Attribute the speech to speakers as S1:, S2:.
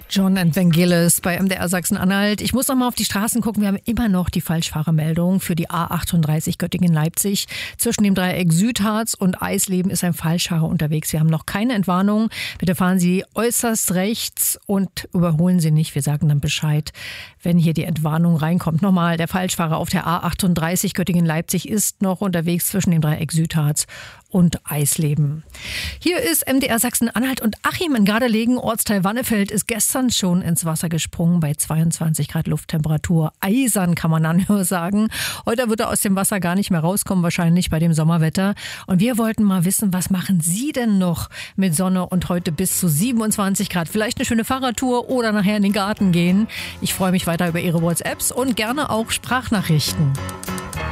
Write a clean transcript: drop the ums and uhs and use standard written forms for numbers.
S1: John and Vangelis bei MDR Sachsen-Anhalt. Ich muss noch mal auf die Straßen gucken. Wir haben immer noch die Falschfahrermeldung für die A38 Göttingen-Leipzig. Zwischen dem Dreieck Südharz und Eisleben ist ein Falschfahrer unterwegs. Wir haben noch keine Entwarnung. Bitte fahren Sie äußerst rechts und überholen Sie nicht. Wir sagen dann Bescheid, wenn hier die Entwarnung reinkommt. Nochmal, der Falschfahrer auf der A38 Göttingen-Leipzig ist noch unterwegs zwischen dem Dreieck Südharz und Eisleben. Hier ist MDR Sachsen-Anhalt und Achim in Gardelegen, Ortsteil Wannefeld, ist gestern schon ins Wasser gesprungen bei 22 Grad Lufttemperatur. Eisern kann man dann nur sagen. Heute wird er aus dem Wasser gar nicht mehr rauskommen, wahrscheinlich bei dem Sommerwetter. Und wir wollten mal wissen, was machen Sie denn noch mit Sonne und heute bis zu 27 Grad? Vielleicht eine schöne Fahrradtour oder nachher in den Garten gehen. Ich freue mich weiter über Ihre WhatsApps und gerne auch Sprachnachrichten.